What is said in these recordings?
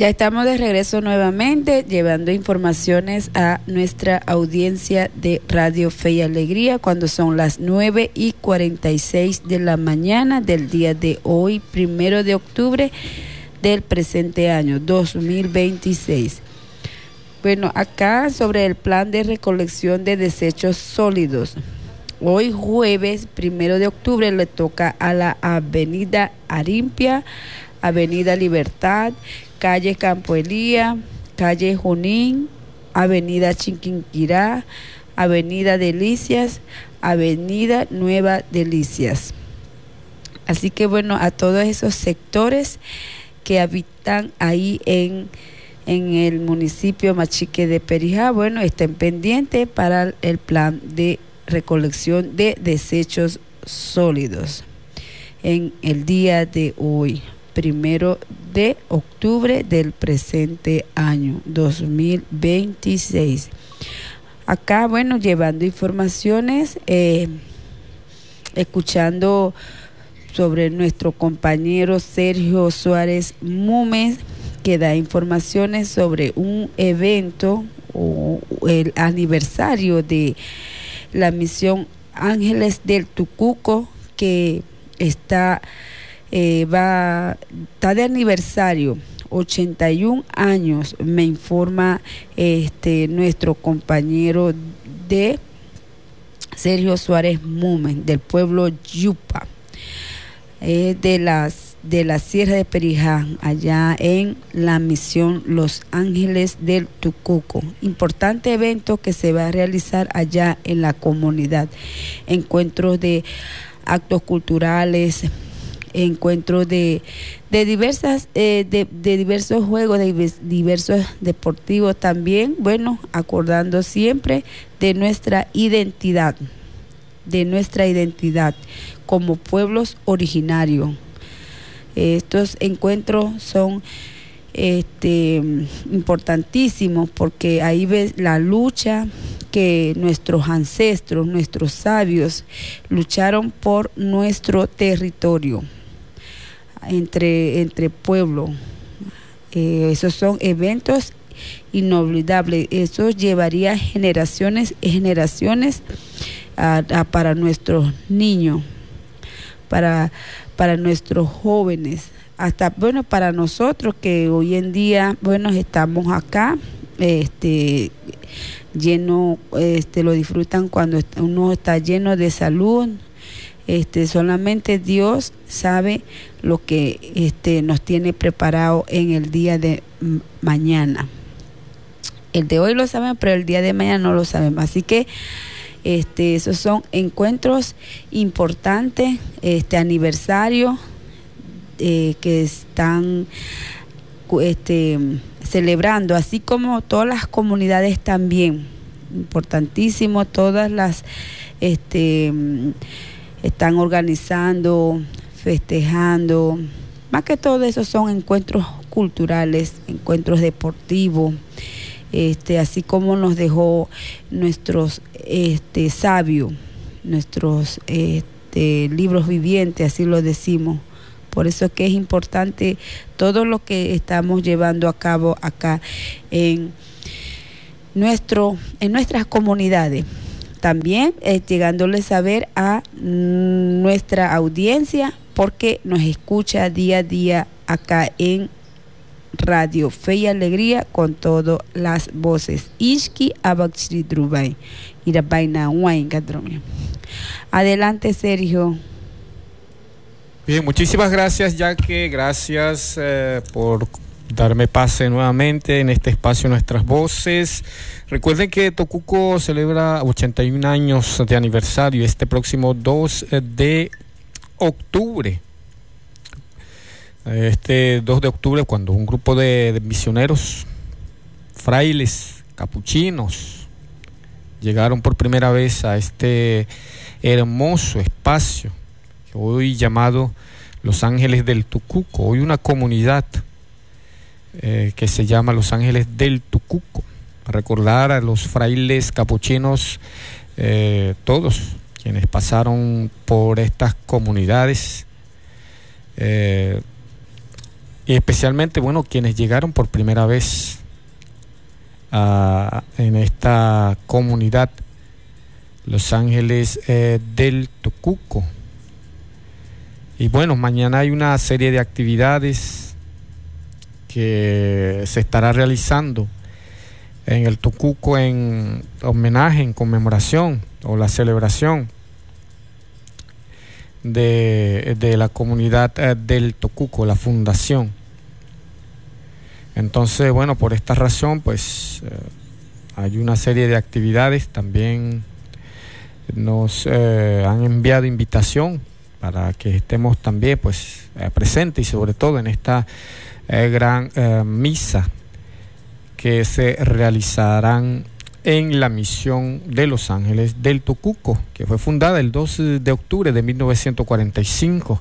Ya estamos de regreso nuevamente llevando informaciones a nuestra audiencia de Radio Fe y Alegría cuando son las 9:46 de la mañana del día de hoy, 1 de octubre del presente año 2026. Bueno, acá sobre el plan de recolección de desechos sólidos. Hoy jueves 1 de octubre le toca a la Avenida Arimpia, Avenida Libertad, Calle Campo Elía, Calle Junín, Avenida Chiquinquirá, Avenida Delicias, Avenida Nueva Delicias. Así que bueno, a todos esos sectores que habitan ahí en el municipio Machique de Perijá, bueno, estén pendientes para el plan de recolección de desechos sólidos en el día de hoy, 1 de octubre del presente año 2026. Acá, bueno, llevando informaciones, escuchando sobre nuestro compañero Sergio Suárez Múmez, que da informaciones sobre un evento o el aniversario de la misión Ángeles del Tucuco, que está de aniversario, 81 años, me informa nuestro compañero de Sergio Suárez Múmez, del pueblo Yupa, de la Sierra de Perijá, allá en la misión Los Ángeles del Tucuco. Importante evento que se va a realizar allá en la comunidad. Encuentros de actos culturales, encuentros de diversos juegos, de diversos deportivos también, bueno, acordando siempre de nuestra identidad como pueblos originarios. Estos encuentros son importantísimos porque ahí ves la lucha que nuestros ancestros, nuestros sabios lucharon por nuestro territorio entre pueblos. Esos son eventos inolvidables. Eso llevaría generaciones y generaciones para nuestros niños, para nuestros jóvenes, hasta bueno para nosotros que hoy en día bueno estamos acá, lleno, lo disfrutan cuando uno está lleno de salud. Solamente Dios sabe lo que nos tiene preparado en el día de mañana. El de hoy lo saben, pero el día de mañana no lo sabemos. Así que esos son encuentros importantes, aniversario que están celebrando, así como todas las comunidades también, importantísimo, todas las están organizando, festejando, más que todo eso son encuentros culturales, encuentros deportivos, así como nos dejó nuestros sabios, nuestros libros vivientes, así lo decimos. Por eso es que es importante todo lo que estamos llevando a cabo acá en nuestras comunidades. También llegándoles a saber a nuestra audiencia, porque nos escucha día a día acá en Radio Fe y Alegría con todas las voces. Ishki Abakshri Drubay. Irabaina Wain Gadromia. Adelante, Sergio. Bien, muchísimas gracias, Yaque. Gracias por darme pase nuevamente en este espacio Nuestras Voces. Recuerden que Tocuco celebra 81 años de aniversario este próximo 2 de octubre. Este 2 de octubre, cuando un grupo de misioneros, frailes, capuchinos, llegaron por primera vez a este hermoso espacio, hoy llamado Los Ángeles del Tucuco, hoy una comunidad que se llama Los Ángeles del Tucuco, para recordar a los frailes capuchinos, todos quienes pasaron por estas comunidades, y especialmente, bueno, quienes llegaron por primera vez en esta comunidad, Los Ángeles del Tocuco. Y bueno, mañana hay una serie de actividades que se estará realizando en el Tocuco en homenaje, en conmemoración o la celebración de la comunidad del Tocuco, la fundación. Entonces, bueno, por esta razón, pues hay una serie de actividades. También nos han enviado invitación para que estemos también pues presentes, y sobre todo en esta gran misa que se realizarán en la misión de Los Ángeles del Tocuco, que fue fundada el 2 de octubre de 1945.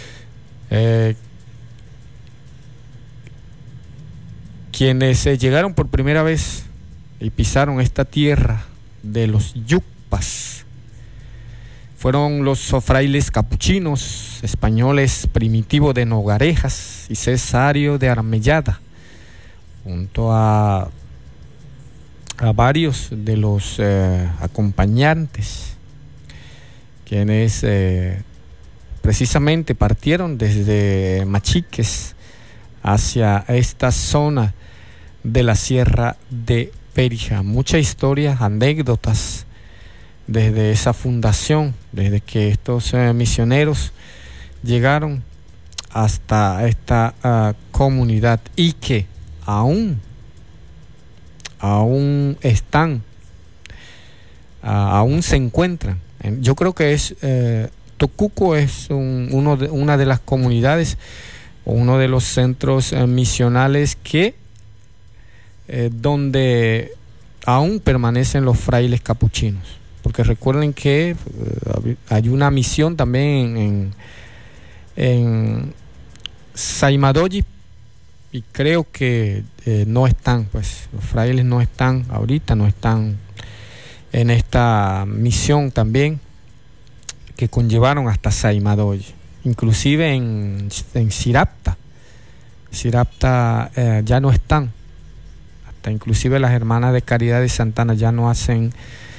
Quienes llegaron por primera vez y pisaron esta tierra de los Yucpas fueron los frailes capuchinos españoles Primitivo de Nogarejas y Cesario de Armellada, junto a varios de los acompañantes, quienes precisamente partieron desde Machiques hacia esta zona de la Sierra de Perijá. Muchas historias, anécdotas desde esa fundación, desde que estos misioneros llegaron hasta esta comunidad, y que aún están, aún se encuentran. Yo creo que Tocuco es una de las comunidades, uno de los centros misionales que donde aún permanecen los frailes capuchinos, porque recuerden que hay una misión también en Saimadoyi, y creo que no están, pues los frailes no están ahorita, no están en esta misión también que conllevaron hasta Saimadoyi. Inclusive en Sirapta ya no están, hasta inclusive las hermanas de Caridad de Santana ya no hacen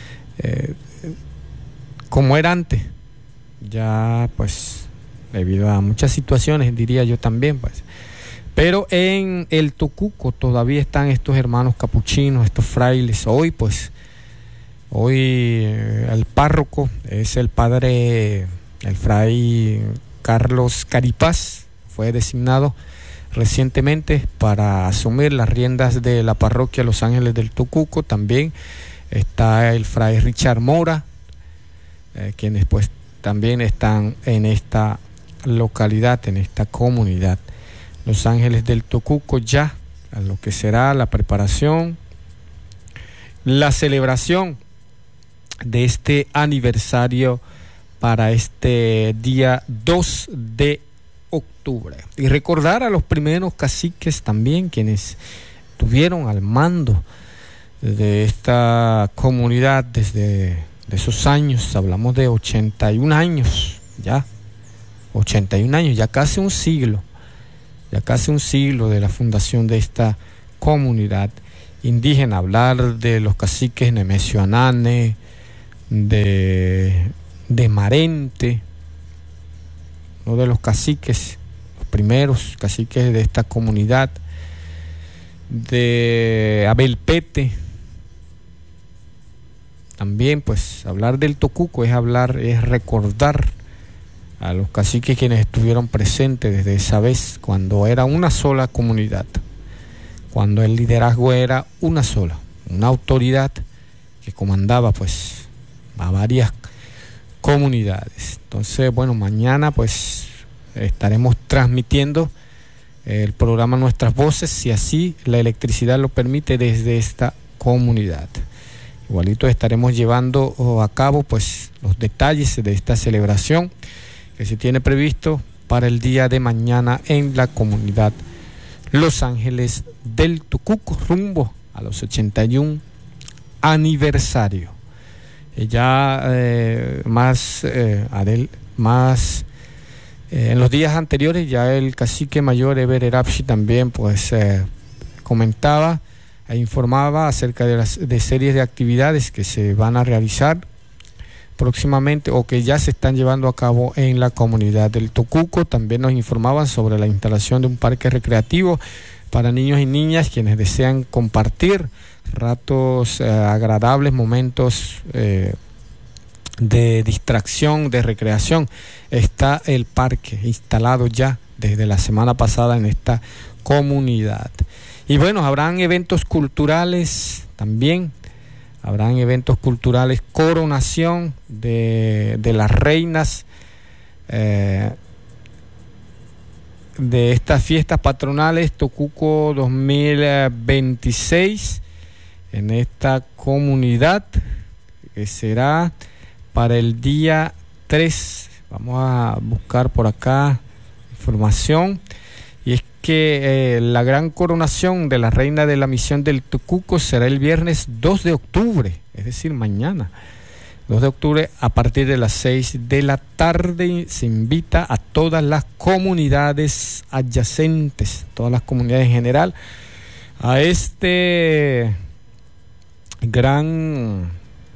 como era antes, ya pues debido a muchas situaciones, diría yo también, pues. Pero en el Tocuco todavía están estos hermanos capuchinos, estos frailes. Hoy el párroco es el fray Carlos Caripaz, fue designado recientemente para asumir las riendas de la parroquia Los Ángeles del Tocuco. También está el fray Richard Mora, quienes pues también están en esta localidad, en esta comunidad Los Ángeles del Tocuco, ya a lo que será la preparación, la celebración de este aniversario para este día 2 de octubre. Y recordar a los primeros caciques también, quienes estuvieron al mando de esta comunidad desde esos años. Hablamos de 81 años, ya 81 años, ya casi un siglo de la fundación de esta comunidad indígena. Hablar de los caciques Nemesio Anane, de Marente, uno de los caciques, los primeros caciques de esta comunidad, de Abel Pete. También pues hablar del Tocuco es recordar a los caciques quienes estuvieron presentes desde esa vez, cuando era una sola comunidad, cuando el liderazgo era una autoridad que comandaba pues a varias comunidades. Entonces, bueno, mañana pues estaremos transmitiendo el programa Nuestras Voces, si así la electricidad lo permite, desde esta comunidad. Igualito estaremos llevando a cabo pues los detalles de esta celebración que se tiene previsto para el día de mañana en la comunidad Los Ángeles del Tocuco, rumbo a los 81 aniversario. más En los días anteriores ya el cacique mayor Eber Erapshi también pues comentaba e informaba acerca de series de actividades que se van a realizar próximamente o que ya se están llevando a cabo en la comunidad del Tocuco. También nos informaban sobre la instalación de un parque recreativo para niños y niñas quienes desean compartir ratos agradables, momentos de distracción, de recreación. Está el parque instalado ya desde la semana pasada en esta comunidad. Y bueno, habrán eventos culturales también. Habrán eventos culturales, coronación de las reinas de estas fiestas patronales Tocuco 2026 en esta comunidad, que será para el día 3. Vamos a buscar por acá información. Y es que la gran coronación de la reina de la misión del Tocuco será el viernes 2 de octubre, es decir, mañana. 2 de octubre a partir de las 6 de la tarde. Se invita a todas las comunidades adyacentes, todas las comunidades en general, a esta gran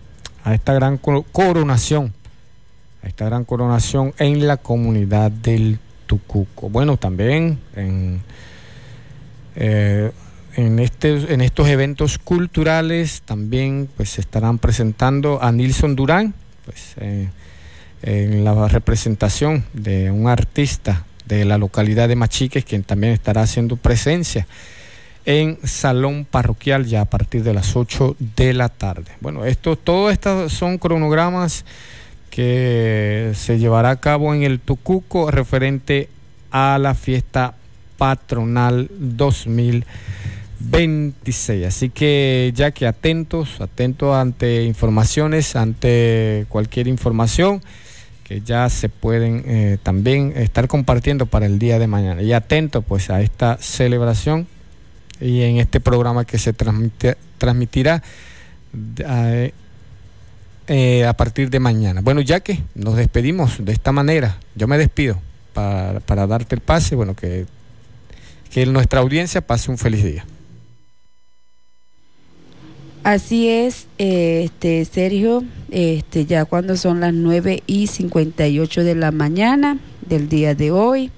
coronación en la comunidad del Tocuco. Bueno, también en estos eventos culturales también pues se estarán presentando a Nilson Durán, pues en la representación de un artista de la localidad de Machiques, quien también estará haciendo presencia en Salón Parroquial ya a partir de las 8 de la tarde. Bueno, todos estos son cronogramas que se llevará a cabo en el Tocuco referente a la fiesta patronal 2026. Así que ya que atentos ante informaciones, ante cualquier información que ya se pueden también estar compartiendo para el día de mañana. Y atentos pues a esta celebración y en este programa que se transmitirá a partir de mañana. Bueno, ya que nos despedimos de esta manera, yo me despido para darte el pase, bueno, que nuestra audiencia pase un feliz día. Así es, Sergio, ya cuando son las 9:58 de la mañana del día de hoy,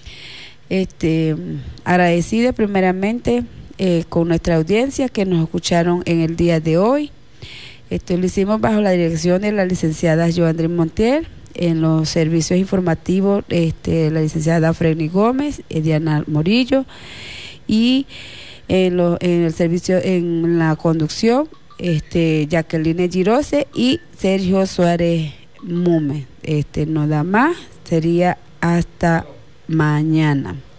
agradecida primeramente con nuestra audiencia que nos escucharon en el día de hoy. Lo hicimos bajo la dirección de la licenciada Joandrín Montiel, en los servicios informativos la licenciada Freddy Gómez, Diana Morillo, y en el servicio, en la conducción, Jacqueline Girose y Sergio Suárez Mume. No da más, sería hasta mañana.